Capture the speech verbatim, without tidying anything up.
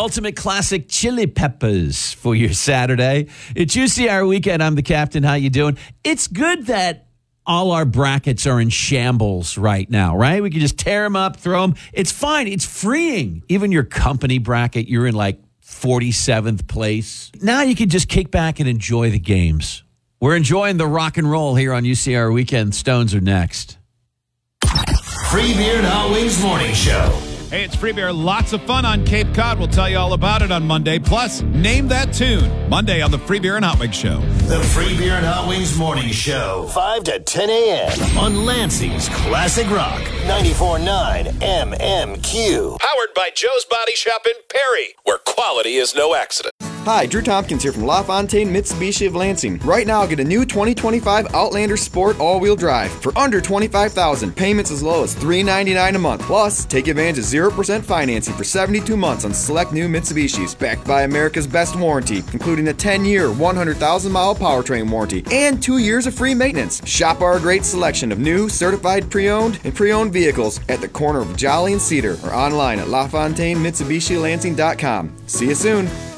ultimate classic chili peppers for your Saturday. It's U C R weekend. I'm the captain. How you doing? It's good that all our brackets are in shambles right now, right? We can just tear them up, throw them. It's fine. It's freeing. Even your company bracket, you're in like forty-seventh place. Now you can just kick back and enjoy the games. We're enjoying the rock and roll here on U C R Weekend. Stones are next. Free Beer and Hot Wings Morning Show. Hey, it's Free Beer. Lots of fun on Cape Cod. We'll tell you all about it on Monday. Plus, name that tune. Monday on the Free Beer and Hot Wings Show. The Free Beer and Hot Wings Morning Show. five to ten a.m. on Lansing's Classic Rock. ninety-four point nine M M Q. Powered by Joe's Body Shop in Perry, where quality is no accident. Hi, Drew Tompkins here from LaFontaine Mitsubishi of Lansing. Right now, get a new twenty twenty-five Outlander Sport all-wheel drive for under twenty-five thousand dollars. Payments as low as three hundred ninety-nine dollars a month. Plus, take advantage of zero percent financing for seventy-two months on select new Mitsubishis, backed by America's best warranty, including a ten-year, one hundred thousand mile powertrain warranty and two years of free maintenance. Shop our great selection of new, certified pre-owned and pre-owned vehicles at the corner of Jolly and Cedar or online at La Fontaine Mitsubishi Lansing dot com. See you soon.